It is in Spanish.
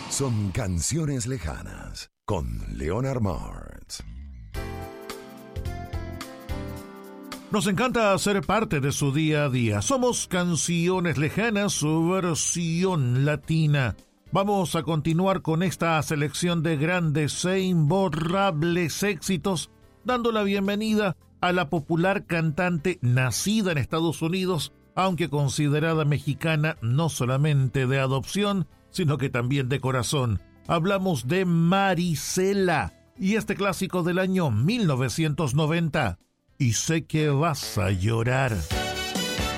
Son canciones lejanas con Leonard Martz. Nos encanta ser parte de su día a día. Somos Canciones Lejanas, su versión latina. Vamos a continuar con esta selección de grandes e imborrables éxitos, dando la bienvenida a la popular cantante nacida en Estados Unidos, aunque considerada mexicana no solamente de adopción, sino que también de corazón. Hablamos de Marisela y este clásico del año 1990. Y sé que vas a llorar.